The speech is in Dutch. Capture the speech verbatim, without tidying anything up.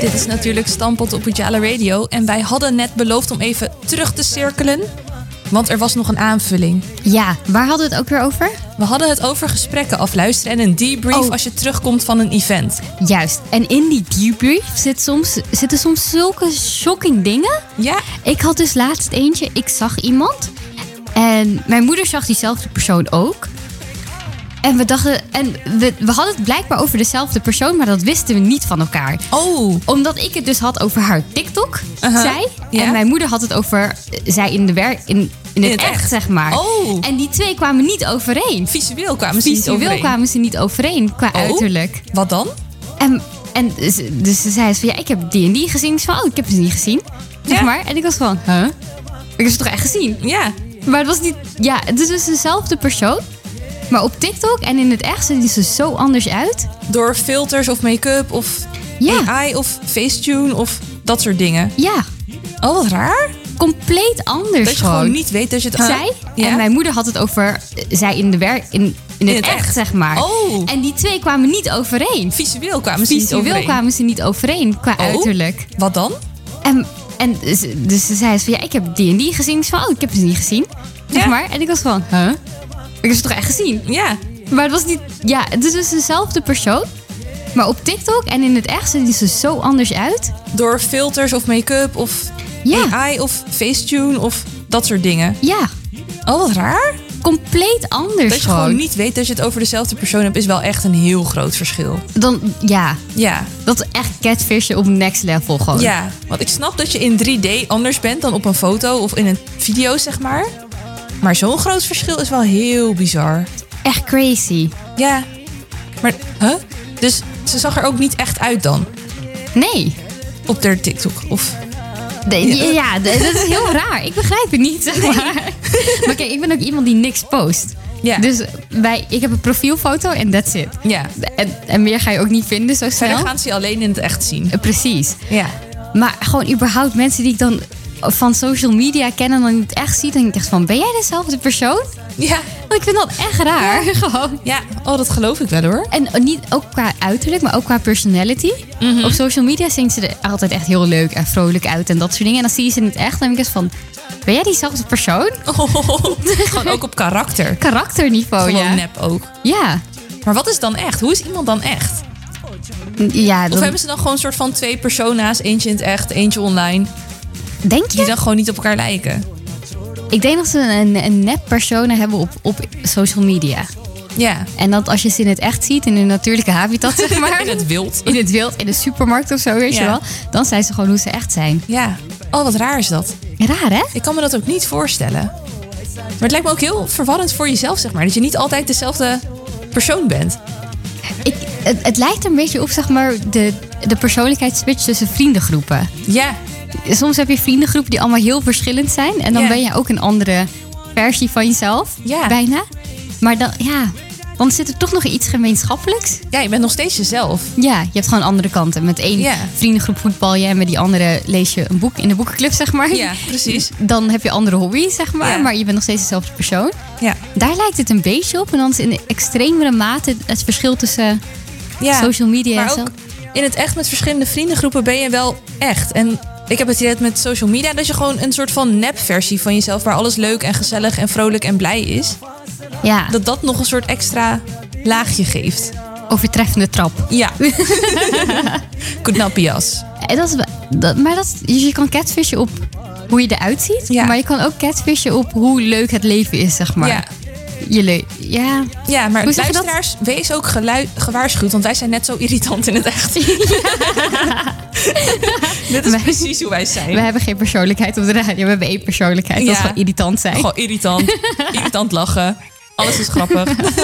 Dit is natuurlijk Stamppot op Ujala Radio. En wij hadden net beloofd om even terug te cirkelen. Want er was nog een aanvulling. Ja, waar hadden we het ook weer over? We hadden het over gesprekken afluisteren en een debrief Oh. als je terugkomt van een event. Juist. En in die debrief zit soms, zitten soms zulke shocking dingen. Ja, Ik had dus laatst eentje. Ik zag iemand. En mijn moeder zag diezelfde persoon ook. En we dachten... En we, we hadden het blijkbaar over dezelfde persoon, maar dat wisten we niet van elkaar. oh, Omdat ik het dus had over haar TikTok, Uh-huh. zij. Ja. En mijn moeder had het over eh, zij in de werk in, in, het, het echt, echt. zeg maar. Oh. En die twee kwamen niet overeen. visueel kwamen ze niet Visueel overeen. kwamen ze niet overeen qua Oh. uiterlijk. Wat dan? En, en ze- dus ze zei van ja, ik heb die en die gezien. Ik zei van, oh, ik heb ze niet gezien. Zeg Ja. maar. En ik was van, huh? Ik heb ze toch echt gezien? Ja, Maar het was niet... Ja, het is dus dezelfde persoon. Maar op TikTok en in het echt zien ze zo anders uit. door filters of make-up of Ja. A I of Facetune of dat soort dingen. Ja, Oh, wat raar. compleet anders Dat je gewoon niet weet dat je het... Zij Ja? en mijn moeder had het over eh, zij in de werk in, in, het, het echt, echt. zeg maar. Oh. En die twee kwamen niet overeen. Visueel kwamen ze niet Visueel overeen. kwamen ze niet overeen qua Oh. uiterlijk. Wat dan? En, en ze- dus ze zei van ja, ik heb die en die gezien. Ik zei van, oh, ik heb ze niet gezien. Zeg Ja. maar. En ik was van, huh? Ik heb ze toch echt gezien? Ja, Maar het was niet... Ja, het is dus dezelfde persoon. Maar op TikTok en in het echt zien ze zo anders uit. door filters of make-up of Ja. A I of Facetune of dat soort dingen. Ja, Oh, wat raar. compleet anders Dat je gewoon. gewoon niet weet dat je het over dezelfde persoon hebt, is wel echt een heel groot verschil. Dan, ja, Ja, dat is echt catfishen op next level gewoon. ja. Want ik snap dat je in drie D anders bent dan op een foto of in een video, zeg maar. Maar zo'n groot verschil is wel heel bizar. Echt crazy. Ja. Maar, huh? Dus ze zag er ook niet echt uit dan? Nee. Op haar TikTok? Of... De- ja, ja, de- dat is heel raar. Ik begrijp het niet, zeg maar. Maar kijk, ik ben ook iemand die niks post. Ja. Dus wij, ik heb een profielfoto en that's it. Ja. En, en meer ga je ook niet vinden zo Verder snel. gaan ze je alleen in het echt zien. Eh, Precies. Ja. Maar gewoon überhaupt mensen die ik dan van social media ken en dan in het echt zie, dan denk ik echt van, ben jij dezelfde persoon? Ja. Want ik vind dat echt raar. Gewoon. Ja. Oh, dat geloof ik wel hoor. En niet ook qua uiterlijk, maar ook qua personality. Mhm. Op social media zien ze er altijd echt heel leuk en vrolijk uit en dat soort dingen. En dan zie je ze in het echt en dan denk ik eens van, ben jij diezelfde persoon? Oh, gewoon ook op karakter. Karakterniveau, Gewoon ja. nep ook. Ja. Maar wat is dan echt? Hoe is iemand dan echt? Ja, Of dan, hebben ze dan gewoon een soort van twee persona's? Eentje in het echt, eentje online. denk Die je? dan gewoon niet op elkaar lijken. Ik denk dat ze een, een nep persona hebben op, op social media. Ja. En dat als je ze in het echt ziet, in hun natuurlijke habitat, zeg maar. In het wild. In het wild, in de supermarkt of zo, weet je Ja. wel. Dan zijn ze gewoon hoe ze echt zijn. Ja. Oh, wat raar is dat. Raar, hè? Ik kan me dat ook niet voorstellen. Maar het lijkt me ook heel verwarrend voor jezelf, zeg maar. Dat je niet altijd dezelfde persoon bent. Ik, het, het lijkt een beetje op, zeg maar, de, de persoonlijkheidsswitch tussen vriendengroepen. Ja. Soms heb je vriendengroepen die allemaal heel verschillend zijn. En dan Ja. ben je ook een andere versie van jezelf, Ja. bijna. Maar dan, ja, dan zit er toch nog iets gemeenschappelijks. Ja, je bent nog steeds jezelf. Ja, je hebt gewoon andere kanten. Met één Ja. vriendengroep voetbal je en met die andere lees je een boek in de boekenclub, zeg maar. Ja, precies. Dan heb je andere hobby's, zeg maar. Ja. Maar je bent nog steeds dezelfde persoon. Ja. Daar lijkt het een beetje op. En dan is in extremere mate het verschil tussen Ja. social media en Maar zo. ook in het echt met verschillende vriendengroepen ben je wel echt. En ik heb het idee dat met social media dat je gewoon een soort van nepversie van jezelf, waar alles leuk en gezellig en vrolijk en blij is, Ja, dat dat nog een soort extra laagje geeft. overtreffende trap. Ja. Knappie-jas. En dat is, wel- dat, maar dat, is- je kan catfishen op hoe je eruit ziet. Ja. Maar je kan ook catfishen op hoe leuk het leven is, zeg maar. Ja. Je le- ja. Ja, maar Hoe zeg je dat? luisteraars, wees ook gelui- gewaarschuwd, want wij zijn net zo irritant in het echt. Dit is Wij- precies hoe wij zijn. We hebben geen persoonlijkheid op de radio. We hebben één persoonlijkheid. Dat is Ja. gewoon irritant zijn. Gewoon irritant. Irritant lachen. Alles is grappig.